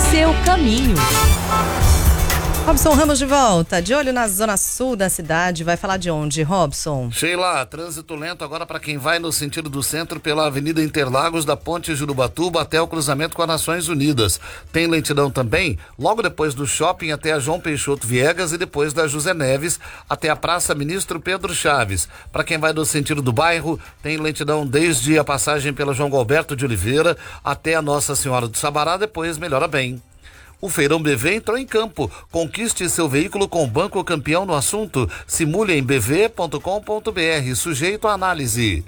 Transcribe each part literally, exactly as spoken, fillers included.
seu caminho. Robson Ramos de volta, de olho na zona sul da cidade. Vai falar de onde, Robson? Sheila, trânsito lento agora para quem vai no sentido do centro pela Avenida Interlagos, da Ponte Jurubatuba até o cruzamento com as Nações Unidas. Tem lentidão também logo depois do shopping até a João Peixoto Viegas e depois da José Neves até a Praça Ministro Pedro Chaves. Para quem vai no sentido do bairro, tem lentidão desde a passagem pela João Galberto de Oliveira até a Nossa Senhora do Sabará, depois melhora bem. O Feirão B V entrou em campo. Conquiste seu veículo com o Banco Campeão no assunto. Simule em b v ponto com ponto b r. Sujeito à análise.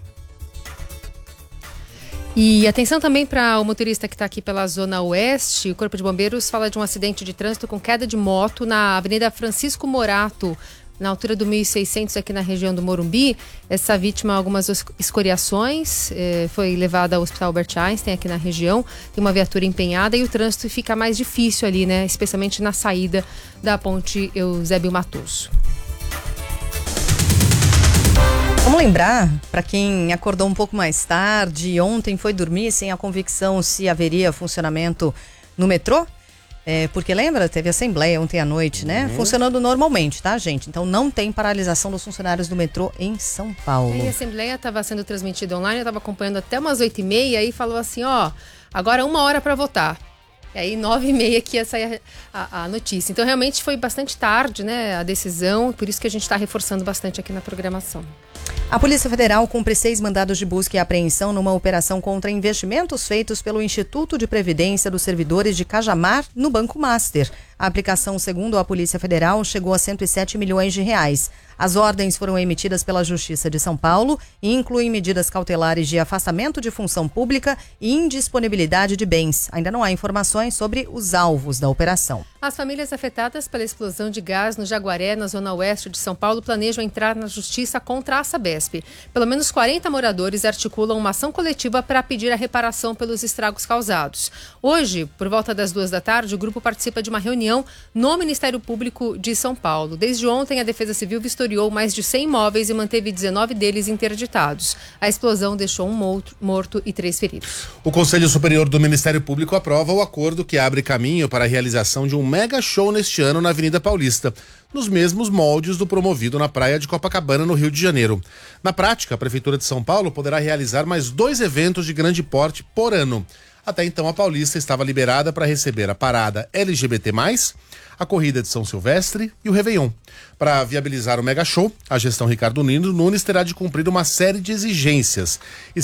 E atenção também para o motorista que está aqui pela Zona Oeste. O Corpo de Bombeiros fala de um acidente de trânsito com queda de moto na Avenida Francisco Morato, na altura do mil e seiscentos, aqui na região do Morumbi. Essa vítima, algumas escoriações, eh, foi levada ao Hospital Albert Einstein, aqui na região. Tem uma viatura empenhada e o trânsito fica mais difícil ali, né? Especialmente na saída da ponte Eusébio Matoso. Vamos lembrar, para quem acordou um pouco mais tarde e ontem foi dormir sem a convicção se haveria funcionamento no metrô? É, porque lembra, teve assembleia ontem à noite, né? Uhum. Funcionando normalmente, tá, gente? Então não tem paralisação dos funcionários do metrô em São Paulo. E a assembleia estava sendo transmitida online, eu estava acompanhando até umas oito e meia e falou assim, ó, agora uma hora para votar. E aí nove e meia que ia sair a, a, a notícia. Então realmente foi bastante tarde, né, a decisão, por isso que a gente está reforçando bastante aqui na programação. A Polícia Federal cumpre seis mandados de busca e apreensão numa operação contra investimentos feitos pelo Instituto de Previdência dos Servidores de Cajamar no Banco Master. A aplicação, segundo a Polícia Federal, chegou a cento e sete milhões de reais. As ordens foram emitidas pela Justiça de São Paulo e incluem medidas cautelares de afastamento de função pública e indisponibilidade de bens. Ainda não há informações sobre os alvos da operação. As famílias afetadas pela explosão de gás no Jaguaré, na zona oeste de São Paulo, planejam entrar na justiça contra a Sabesp. Pelo menos quarenta moradores articulam uma ação coletiva para pedir a reparação pelos estragos causados. Hoje, por volta das duas da tarde, o grupo participa de uma reunião no Ministério Público de São Paulo. Desde ontem, a Defesa Civil vistoriou mais de cem imóveis e manteve dezenove deles interditados. A explosão deixou um morto e três feridos. O Conselho Superior do Ministério Público aprova o acordo que abre caminho para a realização de um mega show neste ano na Avenida Paulista, nos mesmos moldes do promovido na praia de Copacabana, no Rio de Janeiro. Na prática, a Prefeitura de São Paulo poderá realizar mais dois eventos de grande porte por ano. Até então, a Paulista estava liberada para receber a parada L G B T mais, a corrida de São Silvestre e o Réveillon. Para viabilizar o mega show, a gestão Ricardo Nunes terá de cumprir uma série de exigências.